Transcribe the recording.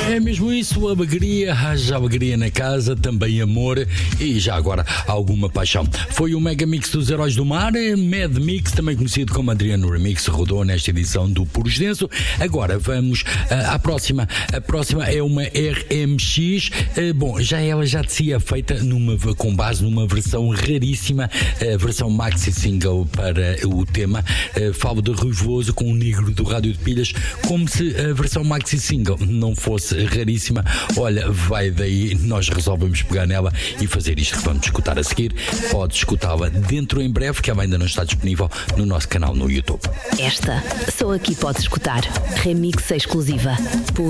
É mesmo isso, alegria, haja alegria na casa, também amor e já agora alguma paixão. Foi o Mega Mix dos Heróis do Mar, Mad Mix, também conhecido como Adriano Remix, rodou nesta edição do Puro Extenso. Agora vamos à próxima. A próxima é uma RMX. Bom, ela já teria feita com base numa versão raríssima, a versão maxi single para o tema. Falo de Rui Veloso com o negro do Rádio de Pilhas, como se a versão maxi single não fosse raríssima. Olha, vai daí, nós resolvemos pegar nela e fazer isto que vamos escutar a seguir. Pode escutá-la dentro em breve, que ela ainda não está disponível no nosso canal no YouTube. Esta só aqui pode escutar. Remix exclusiva.